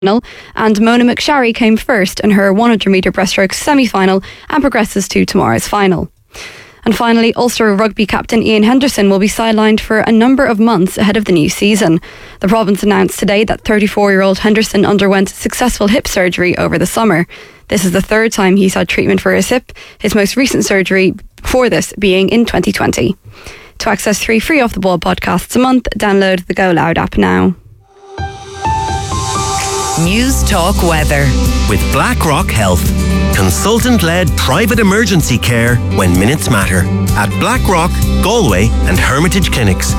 and Mona McSharry came first in her 100-metre breaststroke semi-final and progresses to tomorrow's final. And finally, Ulster rugby captain Ian Henderson will be sidelined for a number of months ahead of the new season. The province announced today that 34-year-old Henderson underwent successful hip surgery over the summer. This is the third time he's had treatment for his hip, his most recent surgery before this being in 2020. To access 3 free Off the Ball podcasts a month, download the Go Loud app now. News Talk Weather with BlackRock Health. Consultant-led private emergency care when minutes matter. At BlackRock, Galway and Hermitage Clinics.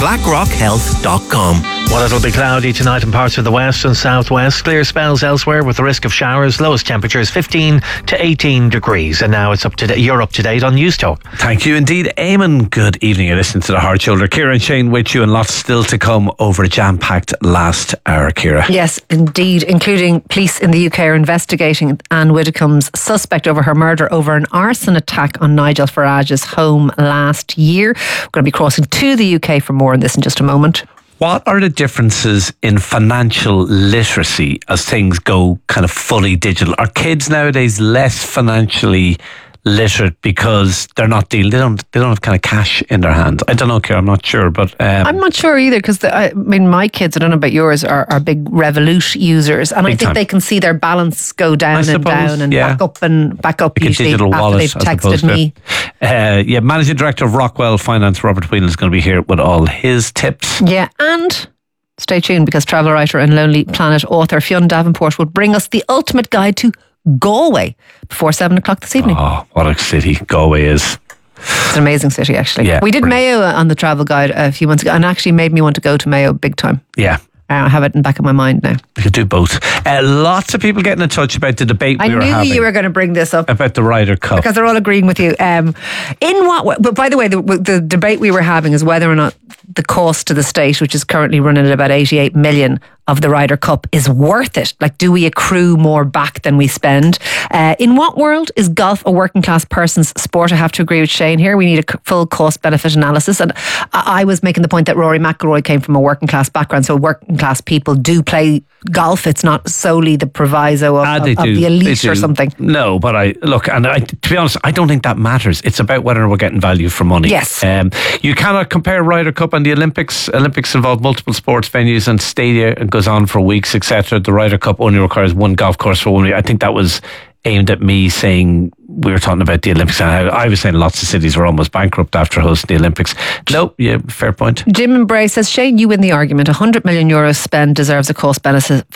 BlackRockHealth.com. Well, it'll be cloudy tonight in parts of the west and southwest. Clear spells elsewhere with the risk of showers. Lowest temperatures 15 to 18 degrees. And now it's you're up to date on News Talk. Thank you indeed, Eamon. Good evening. You're listening to The Hard Shoulder. Ciara and Shane with you, and lots still to come over a jam-packed last hour, Ciara. Yes, indeed, including police in the UK are investigating Anne Widdecombe's suspect over her murder over an arson attack on Nigel Farage's home last year. We're going to be crossing to the UK for more on this in just a moment. What are the differences in financial literacy as things go kind of fully digital? Are kids nowadays less financially literate because they're not dealing? They don't have kind of cash in their hands. I don't know, Ciara, I'm not sure, but I'm not sure either, because my kids, I don't know about yours, are big Revolut users, and I think they can see their balance go down and down and back up like usually a digital after wallet, they've texted me. Managing Director of Rockwell Finance, Robert Whelan, is going to be here with all his tips. Yeah, and stay tuned, because travel writer and Lonely Planet author Fionn Davenport will bring us the ultimate guide to Galway before 7 o'clock this evening. Oh, what a city Galway is. It's an amazing city, actually. Yeah, we did Mayo on the travel guide a few months ago, and actually made me want to go to Mayo big time. Yeah. I have it in the back of my mind now. You could do both. Lots of people getting in touch about the debate we were having. I knew you were going to bring this up. About the Ryder Cup. Because they're all agreeing with you. In what way? But by the way, the debate we were having is whether or not the cost to the state, which is currently running at about 88 million of the Ryder Cup, is worth it. Like, do we accrue more back than we spend? In what world is golf a working class person's sport? I have to agree with Shane here. We need a full cost benefit analysis. And I was making the point that Rory McIlroy came from a working class background, so working class people do play golf. It's not solely the proviso of the elite or something. No, but to be honest, I don't think that matters. It's about whether we're getting value for money. Yes. You cannot compare Ryder Cup and the Olympics. Olympics involve multiple sports venues and stadia and goes on for weeks, etc. The Ryder Cup only requires one golf course for 1 week. I think that was aimed at me, saying we were talking about the Olympics, and I was saying lots of cities were almost bankrupt after hosting the Olympics. No, yeah, fair point. Jim and Bray says, Shane, you win the argument. 100 million euros spent deserves a cost benefit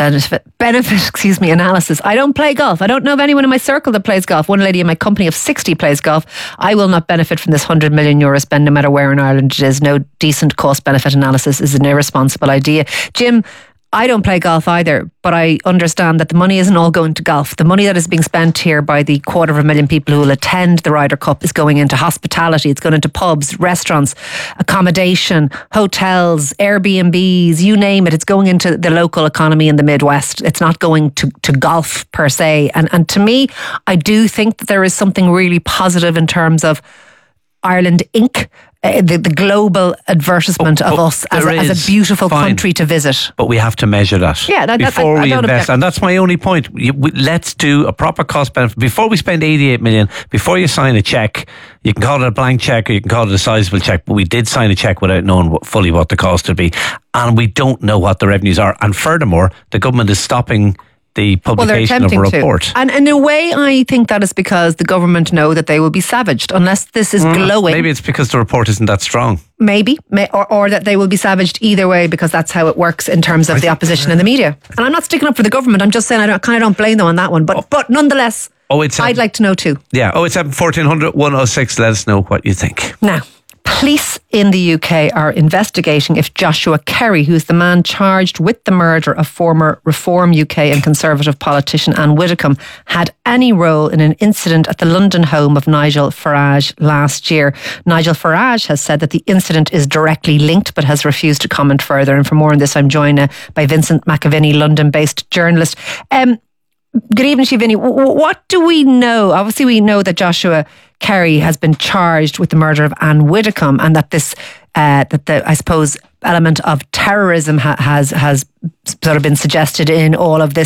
analysis. I don't play golf. I don't know of anyone in my circle that plays golf. One lady in my company of 60 plays golf. I will not benefit from this 100 million euro spend, no matter where in Ireland it is. No decent cost benefit analysis is an irresponsible idea. Jim, I don't play golf either, but I understand that the money isn't all going to golf. The money that is being spent here by the 250,000 people who will attend the Ryder Cup is going into hospitality. It's going into pubs, restaurants, accommodation, hotels, Airbnbs, you name it. It's going into the local economy in the Midwest. It's not going to golf per se. And to me, I do think that there is something really positive in terms of Ireland Inc., the global advertisement of us as a beautiful country to visit. But we have to measure that before we invest. And that's my only point. Let's do a proper cost benefit. Before we spend 88 million, before you sign a cheque, you can call it a blank cheque or you can call it a sizable cheque, but we did sign a cheque without knowing fully what the cost would be. And we don't know what the revenues are. And furthermore, the government is stopping the publication of a report. And in a way, I think that is because the government know that they will be savaged unless this is glowing. Maybe it's because the report isn't that strong. Maybe, or that they will be savaged either way, because that's how it works in terms of the opposition and the media. And I'm not sticking up for the government. I'm just saying I kind of don't blame them on that one. But nonetheless, I'd like to know too. Yeah, 087 1400 106. Let us know what you think. Now, police in the UK are investigating if Joshua Kerry, who's the man charged with the murder of former Reform UK and Conservative politician Anne Widdecombe, had any role in an incident at the London home of Nigel Farage last year. Nigel Farage has said that the incident is directly linked, but has refused to comment further. And for more on this, I'm joined by Vincent McAviney, London-based journalist. Good evening, Vinny. What do we know? Obviously, we know that Joshua Kerry has been charged with the murder of Anne Widdecombe, and that this, I suppose, element of terrorism has sort of been suggested in all of this.